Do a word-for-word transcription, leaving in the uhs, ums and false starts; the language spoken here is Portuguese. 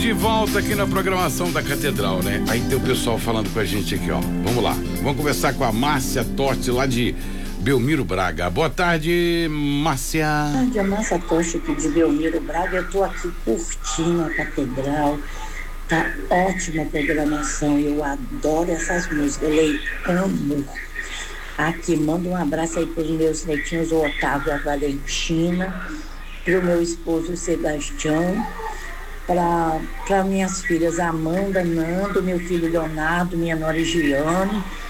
de volta aqui na programação da Catedral, né? Aí tem o pessoal falando com a gente aqui, ó. Vamos lá. Vamos conversar com a Márcia Totti, lá de Belmiro Braga. Boa tarde, Márcia. Boa tarde, a Márcia Totti aqui de Belmiro Braga. Eu tô aqui curtindo a Catedral. Tá ótima programação. Eu adoro essas músicas. Eu amo. Aqui, manda um abraço aí pros meus netinhos, o Otávio e a Valentina, pro meu esposo Sebastião, para minhas filhas Amanda, Nando, meu filho Leonardo, minha nora Giane,